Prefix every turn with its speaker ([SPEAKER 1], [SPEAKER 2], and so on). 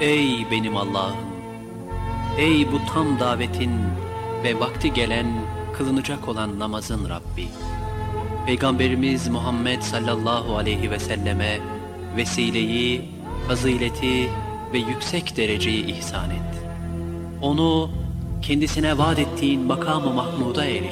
[SPEAKER 1] Ey benim Allah'ım! Ey bu tam davetin ve vakti gelen, kılınacak olan namazın Rabbi! Peygamberimiz Muhammed sallallahu aleyhi ve selleme vesileyi, fazileti ve yüksek dereceyi ihsan et. Onu kendisine vaat ettiğin makam-ı mahmuda eriştir.